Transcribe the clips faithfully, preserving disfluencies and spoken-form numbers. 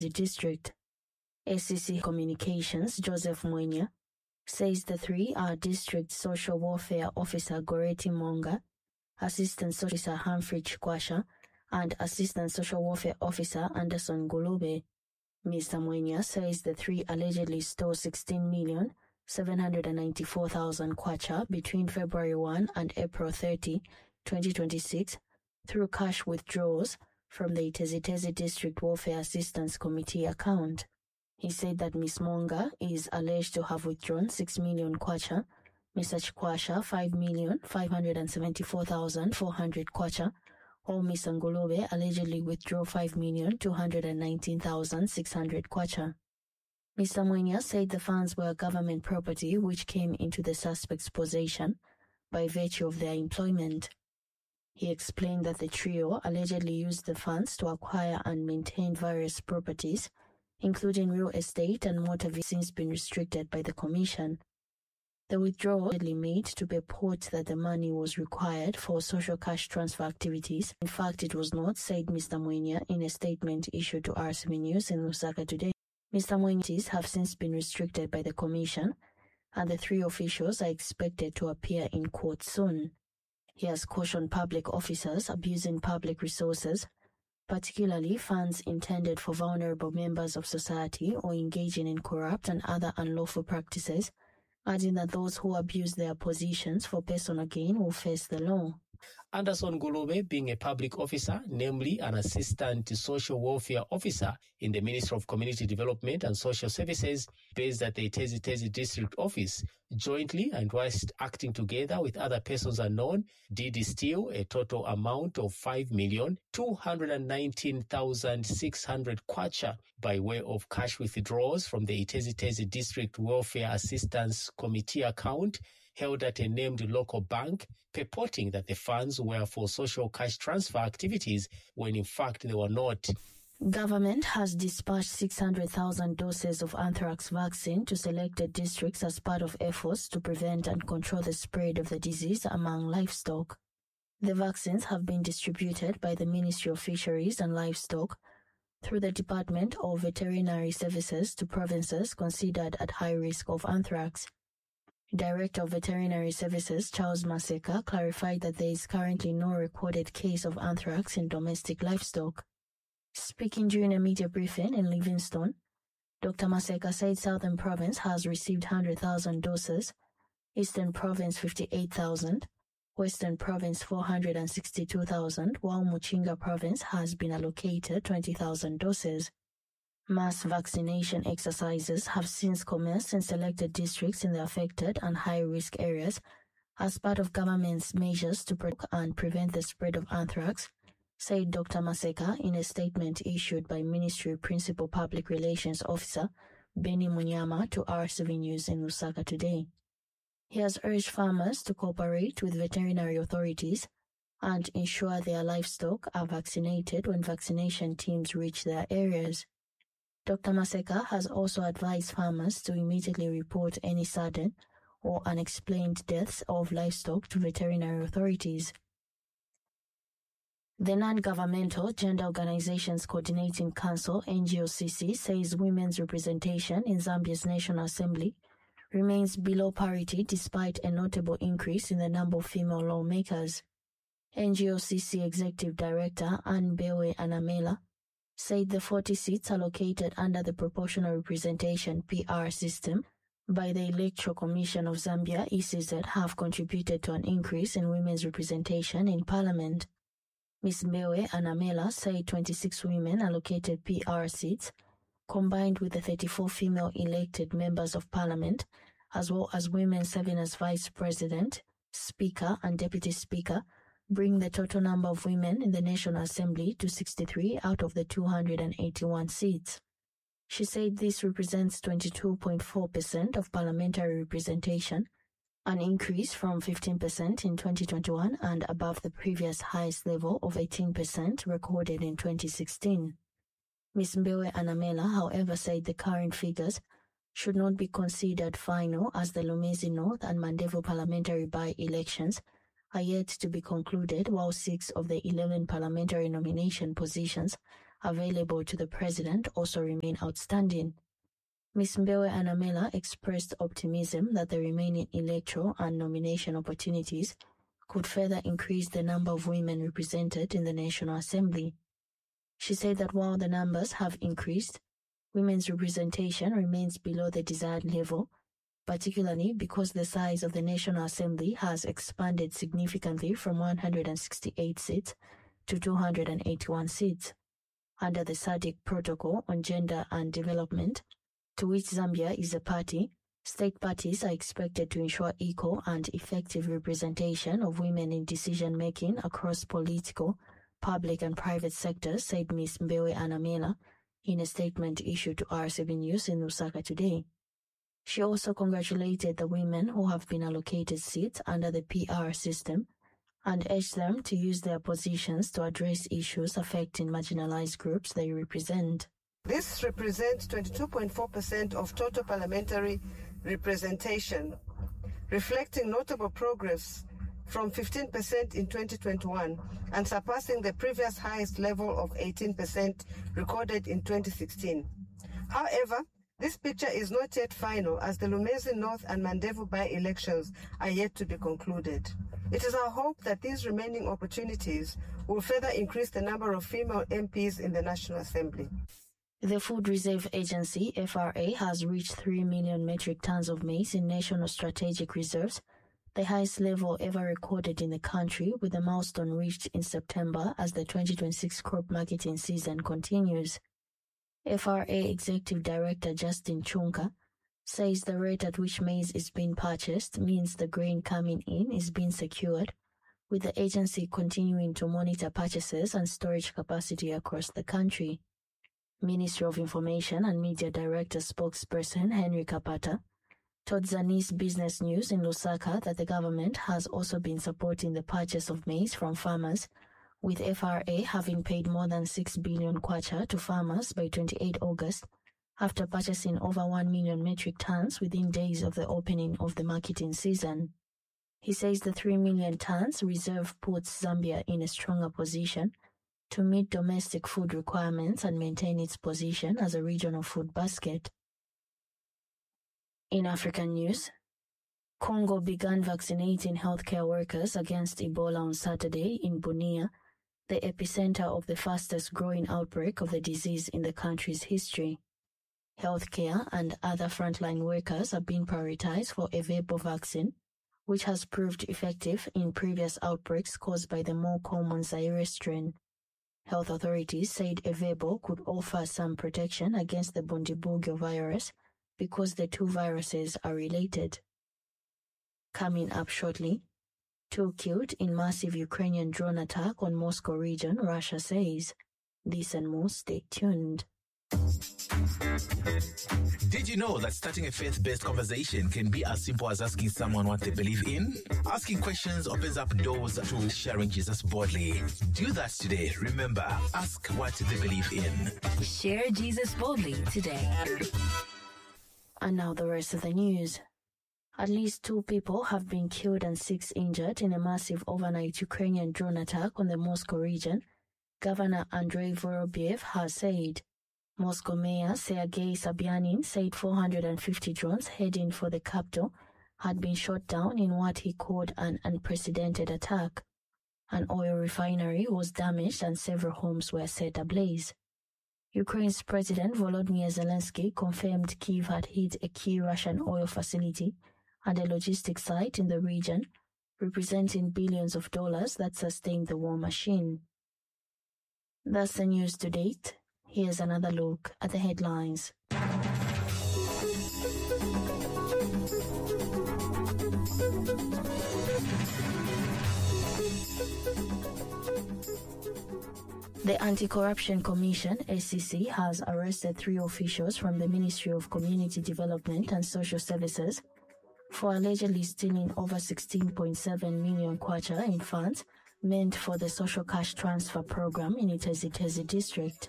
district. A C C Communications Joseph Mwenya says the three are District Social Welfare Officer Goreti Monga, Assistant Social Officer Humphrey Chikwasha, and Assistant Social Welfare Officer Anderson Gulube. Mister Mwenya says the three allegedly stole sixteen million seven hundred ninety-four thousand kwacha between February first and April thirtieth, twenty twenty-six through cash withdrawals from the Itezitezi District Welfare Assistance Committee account. He said that Miz Monga is alleged to have withdrawn six million kwacha, Mister Chikwasha five million five hundred seventy-four thousand four hundred kwacha, while Mister Ngulube allegedly withdrew five million two hundred nineteen thousand six hundred kwacha. Mister Mwenya said the funds were government property which came into the suspect's possession by virtue of their employment. He explained that the trio allegedly used the funds to acquire and maintain various properties, including real estate and motor vehicles, since been restricted by the Commission. The withdrawal allegedly made to purport that the money was required for social cash transfer activities. In fact, it was not, said Mister Mwenya in a statement issued to R C V News in Lusaka today. Mister Mwenya's have since been restricted by the Commission, and the three officials are expected to appear in court soon. He has cautioned public officers abusing public resources, particularly funds intended for vulnerable members of society or engaging in corrupt and other unlawful practices, adding that those who abuse their positions for personal gain will face the law. Anderson Gulube, being a public officer, namely an assistant social welfare officer in the Ministry of Community Development and Social Services, based at the Itezitezi District Office, jointly and whilst acting together with other persons unknown, did steal a total amount of five million two hundred nineteen thousand six hundred kwacha by way of cash withdrawals from the Itezitezi District Welfare Assistance Committee account held at a named local bank, purporting that the funds were for social cash transfer activities when in fact they were not. Government has dispatched six hundred thousand doses of anthrax vaccine to selected districts as part of efforts to prevent and control the spread of the disease among livestock. The vaccines have been distributed by the Ministry of Fisheries and Livestock through the Department of Veterinary Services to provinces considered at high risk of anthrax. Director of Veterinary Services Charles Maseka clarified that there is currently no recorded case of anthrax in domestic livestock. Speaking during a media briefing in Livingstone, Doctor Maseka said Southern Province has received one hundred thousand doses, Eastern Province fifty-eight thousand, Western Province four hundred sixty-two thousand, while Muchinga Province has been allocated twenty thousand doses. Mass vaccination exercises have since commenced in selected districts in the affected and high-risk areas as part of government's measures to protect and prevent the spread of anthrax, said Doctor Maseka in a statement issued by Ministry Principal Public Relations Officer Benny Munyama to R C V News in Lusaka today. He has urged farmers to cooperate with veterinary authorities and ensure their livestock are vaccinated when vaccination teams reach their areas. Doctor Maseka has also advised farmers to immediately report any sudden or unexplained deaths of livestock to veterinary authorities. The Non-Governmental Gender Organizations Coordinating Council, N G O C C, says women's representation in Zambia's National Assembly remains below parity despite a notable increase in the number of female lawmakers. N G O C C Executive Director Anne Bewe Anamela said the forty seats allocated under the Proportional Representation P R system by the Electoral Commission of Zambia E C Z have contributed to an increase in women's representation in Parliament. Miz Bewe Anamela said twenty-six women allocated P R seats, combined with the thirty-four female elected members of Parliament, as well as women serving as Vice President, Speaker and Deputy Speaker, bring the total number of women in the National Assembly to sixty-three out of the two hundred eighty-one seats. She said this represents twenty-two point four percent of parliamentary representation, an increase from fifteen percent in twenty twenty-one and above the previous highest level of eighteen percent recorded in twenty sixteen. Miz Mbewe Anamela, however, said the current figures should not be considered final as the Lumezi North and Mandevu parliamentary by-elections are yet to be concluded, while six of the eleven parliamentary nomination positions available to the president also remain outstanding. Miz Mbewe Anamela expressed optimism that the remaining electoral and nomination opportunities could further increase the number of women represented in the National Assembly. She said that while the numbers have increased, women's representation remains below the desired level, particularly because the size of the National Assembly has expanded significantly from one hundred sixty-eight seats to two hundred eighty-one seats. Under the S A D C Protocol on Gender and Development, to which Zambia is a party, state parties are expected to ensure equal and effective representation of women in decision-making across political, public and private sectors, said Miz Mbewe Anamela in a statement issued to R seven News in Lusaka today. She also congratulated the women who have been allocated seats under the P R system and urged them to use their positions to address issues affecting marginalized groups they represent. This represents twenty-two point four percent of total parliamentary representation, reflecting notable progress from fifteen percent in twenty twenty-one and surpassing the previous highest level of eighteen percent recorded in twenty sixteen. However, this picture is not yet final as the Lumezi North and Mandevu by-elections are yet to be concluded. It is our hope that these remaining opportunities will further increase the number of female M Ps in the National Assembly. The Food Reserve Agency, F R A, has reached three million metric tons of maize in national strategic reserves, the highest level ever recorded in the country, with the milestone reached in September as the twenty twenty-six crop marketing season continues. F R A Executive Director Justin Chunka says the rate at which maize is being purchased means the grain coming in is being secured, with the agency continuing to monitor purchases and storage capacity across the country. Ministry of Information and Media Director spokesperson Henry Kapata told Zanis Business News in Lusaka that the government has also been supporting the purchase of maize from farmers, with F R A having paid more than six billion kwacha to farmers by the twenty-eighth of August, after purchasing over one million metric tons within days of the opening of the marketing season. He says the three million tons reserve puts Zambia in a stronger position to meet domestic food requirements and maintain its position as a regional food basket. In African news, Congo began vaccinating healthcare workers against Ebola on Saturday in Bunia, the epicenter of the fastest growing outbreak of the disease in the country's history. Healthcare and other frontline workers are being prioritized for Evebo vaccine, which has proved effective in previous outbreaks caused by the more common Zaire strain. Health authorities said Evebo could offer some protection against the Bundibugyo virus because the two viruses are related. Coming up shortly, two killed in massive Ukrainian drone attack on Moscow region, Russia says. This and more, stay tuned. Did you know that starting a faith-based conversation can be as simple as asking someone what they believe in? Asking questions opens up doors to sharing Jesus boldly. Do that today. Remember, ask what they believe in. Share Jesus boldly today. And now the rest of the news. At least two people have been killed and six injured in a massive overnight Ukrainian drone attack on the Moscow region, Governor Andrei Vorobyev has said. Moscow Mayor Sergei Sobyanin said four hundred fifty drones heading for the capital had been shot down in what he called an unprecedented attack. An oil refinery was damaged and several homes were set ablaze. Ukraine's President Volodymyr Zelensky confirmed Kyiv had hit a key Russian oil facility and a logistics site in the region, representing billions of dollars that sustained the war machine. That's the news to date. Here's another look at the headlines. The Anti-Corruption Commission, A C C, has arrested three officials from the Ministry of Community Development and Social Services for allegedly stealing over sixteen point seven million kwacha in funds meant for the Social Cash Transfer Program in Itezhi district.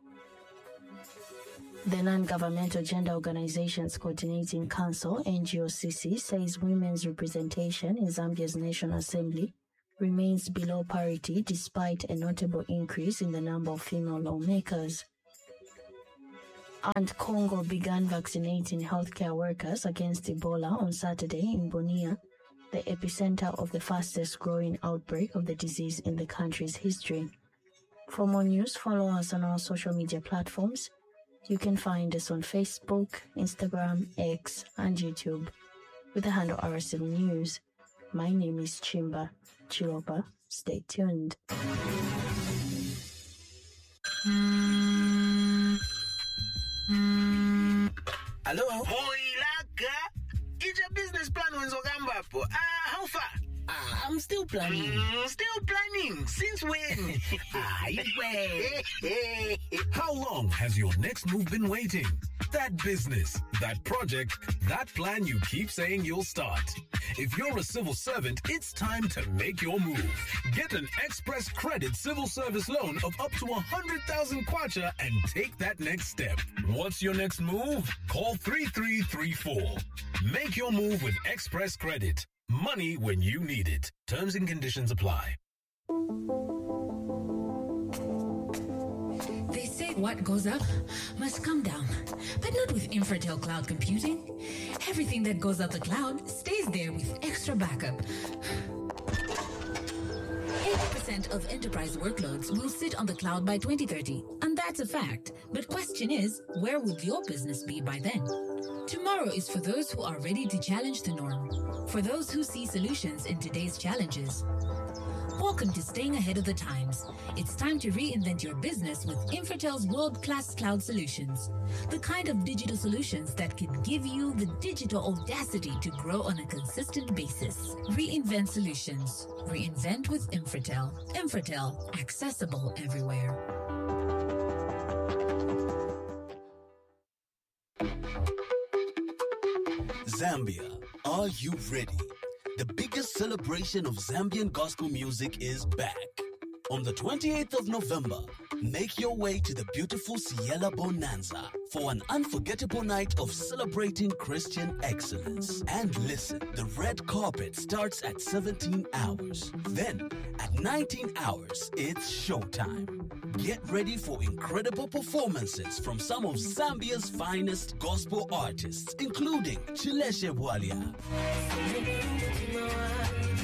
The Non-Governmental Gender Organizations Coordinating Council, N G O C C, says women's representation in Zambia's National Assembly remains below parity despite a notable increase in the number of female lawmakers. And Congo began vaccinating healthcare workers against Ebola on Saturday in Bunia, the epicenter of the fastest growing outbreak of the disease in the country's history. For more news, follow us on our social media platforms. You can find us on Facebook, Instagram, X, and YouTube with the handle R S M News. My name is Chimba Chilopa. Stay tuned. Hello? Hoilaka! It's a business plan wenzogambapo. Ah, how far? Ah, I'm still planning. Mm, still planning? Since when? ah, wait. How long has your next move been waiting? That business, that project, that plan you keep saying you'll start. If you're a civil servant, it's time to make your move. Get an Express Credit civil service loan of up to one hundred thousand kwacha and take that next step. What's your next move? Call three three three four. Make your move with Express Credit. Money when you need it. Terms and conditions apply. They say what goes up must come down, but not with Infratel Cloud Computing. Everything that goes up the cloud stays there with extra backup. eighty percent of enterprise workloads will sit on the cloud by twenty thirty, and that's a fact. But question is, where would your business be by then? Tomorrow is for those who are ready to challenge the norm, for those who see solutions in today's challenges. Welcome to Staying Ahead of the Times. It's time to reinvent your business with Infratel's world-class cloud solutions. The kind of digital solutions that can give you the digital audacity to grow on a consistent basis. Reinvent solutions. Reinvent with Infratel. Infratel, accessible everywhere. Zambia, are you ready? The biggest celebration of Zambian gospel music is back. On the twenty-eighth of November, make your way to the beautiful Ciela Bonanza for an unforgettable night of celebrating Christian excellence. And listen, the red carpet starts at seventeen hours. Then, at nineteen hours, it's showtime. Get ready for incredible performances from some of Zambia's finest gospel artists, including Chileshe Bwalia,